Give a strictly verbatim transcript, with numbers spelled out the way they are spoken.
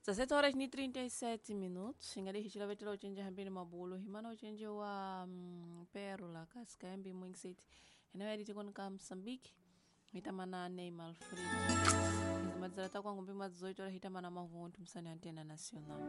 dezessete horas e trinta e sete minutos. Ingali hichila vetela uchenje hambini mabulu. Himana uchenje wa um, Pérola, Casca, Hembi, Mwing City. Enawe editi kwa nika Msambiki. Hitamana Neymar Free. Madzalata kwa ngumbi madzoito hita mana mahuntu msani Antena Nacional.